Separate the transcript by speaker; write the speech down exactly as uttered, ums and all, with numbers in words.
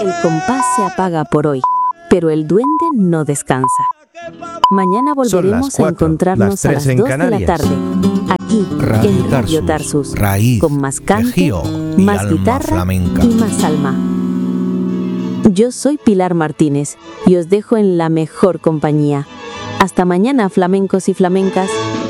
Speaker 1: El compás se apaga por hoy, pero el duende no descansa. Mañana volveremos a encontrarnos a las dos de la tarde, aquí
Speaker 2: Radio
Speaker 1: en Radio
Speaker 2: Tarsus,
Speaker 1: Tarsus,
Speaker 2: raíz,
Speaker 1: con más cante,
Speaker 2: quejío y
Speaker 1: más
Speaker 2: alma
Speaker 1: guitarra
Speaker 2: flamenca.
Speaker 1: y más alma. Yo soy Pilar Martínez y os dejo en la mejor compañía. Hasta mañana, flamencos y flamencas.